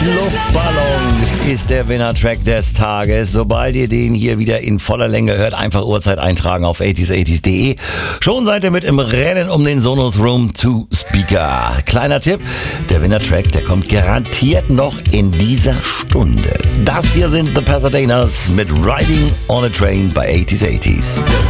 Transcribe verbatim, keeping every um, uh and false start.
Luftballons ist der Winner-Track des Tages. Sobald ihr den hier wieder in voller Länge hört, einfach Uhrzeit eintragen auf achtzig achtzig punkt de. Schon seid ihr mit im Rennen um den Sonos Room zwei Speaker. Kleiner Tipp, der Winner-Track, der kommt garantiert noch in dieser Stunde. Das hier sind The Pasadenas mit Riding on a Train bei achtzig achtzig.